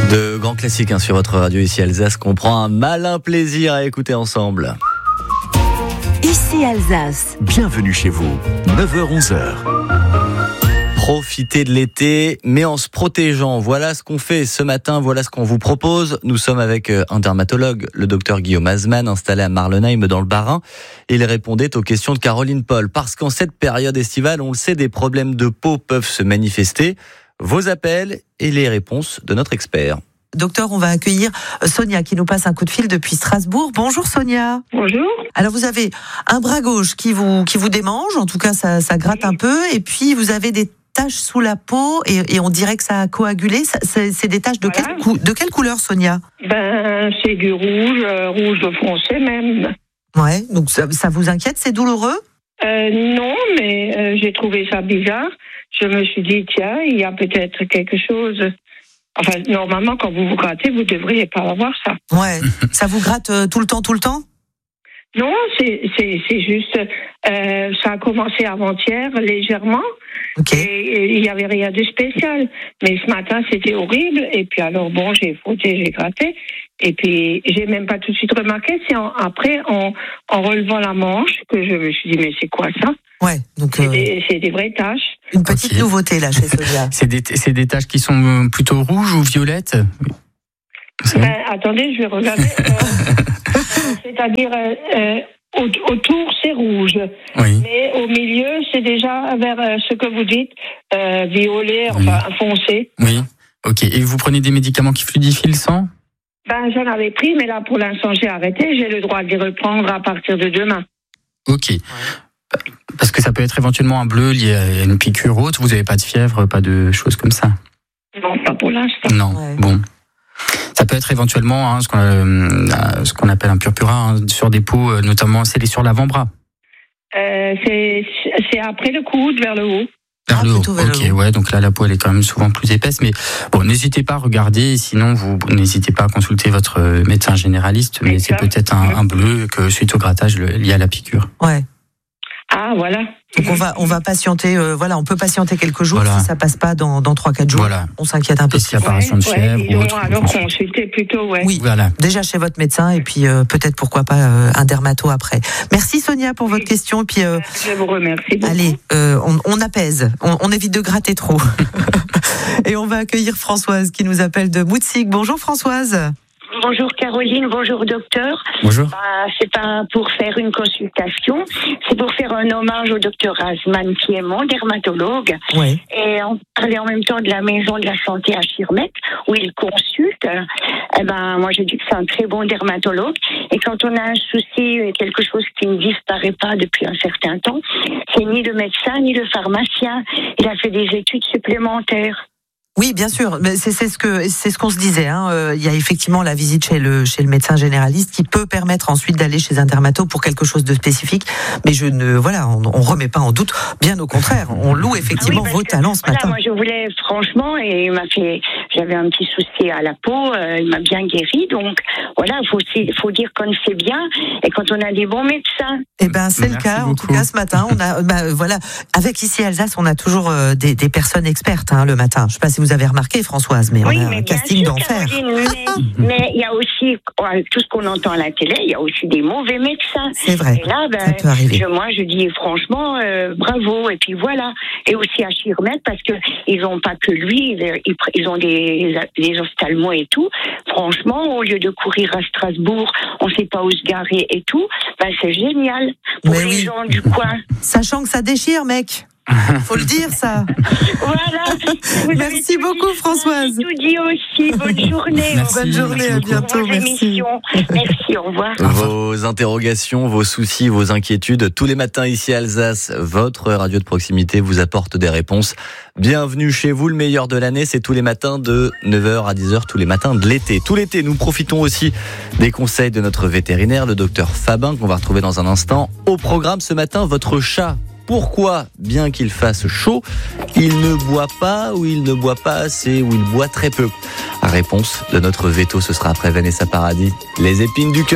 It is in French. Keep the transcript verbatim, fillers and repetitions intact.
De grands classiques hein, sur votre radio ici Alsace qu'on prend un malin plaisir à écouter ensemble. Ici Alsace. Bienvenue chez vous, neuf heures onze heures. Profiter de l'été, mais en se protégeant. Voilà ce qu'on fait ce matin, voilà ce qu'on vous propose. Nous sommes avec un dermatologue, le docteur Guillaume Azman, installé à Marlenheim dans le Bas-Rhin. Il répondait aux questions de Caroline Paul. Parce qu'en cette période estivale, on le sait, des problèmes de peau peuvent se manifester. Vos appels et les réponses de notre expert. Docteur, on va accueillir Sonia qui nous passe un coup de fil depuis Strasbourg. Bonjour Sonia. Bonjour. Alors vous avez un bras gauche qui vous qui vous démange, en tout cas ça, ça gratte un peu, et puis vous avez des taches sous la peau et, et on dirait que ça a coagulé. Ça, c'est, c'est des taches de, voilà. quelle cou- de quelle couleur, Sonia? Ben c'est du rouge, euh, rouge foncé même. Ouais, donc ça, ça vous inquiète, c'est douloureux? euh, Non, mais euh, j'ai trouvé ça bizarre. Je me suis dit tiens, il y a peut-être quelque chose. Enfin, normalement, quand vous vous grattez, vous ne devriez pas avoir ça. Ouais. Ça vous gratte euh, tout le temps, tout le temps? Non, c'est, c'est, c'est juste... Euh, ça a commencé avant-hier, légèrement. Okay. Et il n'y avait rien de spécial. Mais ce matin, c'était horrible. Et puis alors, bon, j'ai frotté, j'ai gratté. Et puis, j'ai même pas tout de suite remarqué. C'est en, après, en, en relevant la manche, que je me suis dit, mais c'est quoi ça? Ouais, donc... C'est, euh... des, c'est des vraies taches. Une petite okay. nouveauté, là, chez Sonia. c'est, des, c'est des taches qui sont plutôt rouges ou violettes? Ben, attendez, je vais regarder. euh, c'est-à-dire, euh, euh, autour, c'est rouge. Oui. Mais au milieu, c'est déjà vers euh, ce que vous dites, euh, violet, oui. Enfin foncé. Oui, ok. Et vous prenez des médicaments qui fluidifient le sang? Ben, j'en avais pris, mais là, pour l'instant, j'ai arrêté. J'ai le droit de les reprendre à partir de demain. Ok. Ouais. Parce que ça peut être éventuellement un bleu lié à une piqûre haute. Vous n'avez pas de fièvre, pas de choses comme ça? Non, pas pour l'instant. Non, ouais. Bon. Ça peut être éventuellement hein, ce, qu'on, euh, ce qu'on appelle un purpura hein, sur des peaux, euh, notamment c'est sur l'avant-bras. Euh, c'est, c'est après le coude, vers le haut. Vers ah, le haut, vers ok, le haut. Ouais, donc là la peau elle est quand même souvent plus épaisse, mais bon, n'hésitez pas à regarder, sinon vous n'hésitez pas à consulter votre médecin généraliste, mais c'est peut-être un, un bleu que suite au grattage lié à la piqûre. Ouais. Ah voilà. Donc on va on va patienter, euh, voilà, on peut patienter quelques jours voilà. Si ça passe pas dans dans trois quatre jours. Voilà. On s'inquiète un peu. Et si apparition ouais, de fièvre ouais, ou autre. Alors consulter plutôt, ouais. Oui, voilà. Déjà chez votre médecin et puis euh, peut-être pourquoi pas euh, un dermato après. Merci Sonia pour votre oui. question et puis. Euh, Je vous remercie beaucoup. Allez, euh, on, on apaise, on, on évite de gratter trop. Et on va accueillir Françoise qui nous appelle de Moutsig. Bonjour Françoise. Bonjour Caroline, bonjour docteur. Bonjour. Bah, c'est pas pour faire une consultation, c'est pour faire un hommage au docteur Azman qui est mon dermatologue. Oui. Et on parlait en même temps de la maison de la santé à Schirmeck où il consulte. Eh ben, moi je dis que c'est un très bon dermatologue. Et quand on a un souci, quelque chose qui ne disparaît pas depuis un certain temps, c'est ni le médecin ni le pharmacien. Il a fait des études supplémentaires. Oui, bien sûr, mais c'est, c'est ce que c'est ce qu'on se disait. Hein. Euh, il y a effectivement la visite chez le chez le médecin généraliste qui peut permettre ensuite d'aller chez un dermato pour quelque chose de spécifique. Mais je ne voilà, on, on remet pas en doute. Bien au contraire, on loue effectivement oui, vos que, talents ce voilà, matin. Moi, je voulais franchement et il m'a fait. J'avais un petit souci à la peau, euh, il m'a bien guéri. Donc voilà, faut faut dire qu'on sait bien et quand on a des bons médecins. Eh ben c'est Merci le cas. Beaucoup. En tout cas, ce matin, on a bah, voilà, avec ici Alsace, on a toujours euh, des, des personnes expertes hein, le matin. Je sais pas si vous avez remarqué Françoise, mais oui, on a mais un casting sûr, d'enfer. Mais il y a aussi tout ce qu'on entend à la télé, il y a aussi des mauvais médecins. C'est vrai. Et là, ben, ça peut arriver. Je, moi, je dis franchement, euh, bravo. Et puis voilà. Et aussi à Schirmeck parce que ils ont pas que lui, ils, ils ont des, des ophtalmos et tout. Franchement, au lieu de courir à Strasbourg, on sait pas où se garer et tout. Ben c'est génial pour mais les oui. gens du coin. Sachant que ça déchire, mec. Faut le dire, ça. Voilà. Merci beaucoup, dit, Françoise. Tout dit aussi. Bonne journée. Merci, Bonne journée. À bientôt. Merci. Merci. Au revoir. Vos interrogations, vos soucis, vos inquiétudes, tous les matins ici à Alsace, votre radio de proximité vous apporte des réponses. Bienvenue chez vous, le meilleur de l'année, c'est tous les matins de neuf heures à dix heures, tous les matins de l'été. Tout l'été, nous profitons aussi des conseils de notre vétérinaire, le docteur Fabin, qu'on va retrouver dans un instant. Au programme ce matin, votre chat. Pourquoi, bien qu'il fasse chaud, il ne boit pas ou il ne boit pas assez ou il boit très peu? Réponse de notre veto, ce sera après Vanessa Paradis. Les épines du cœur.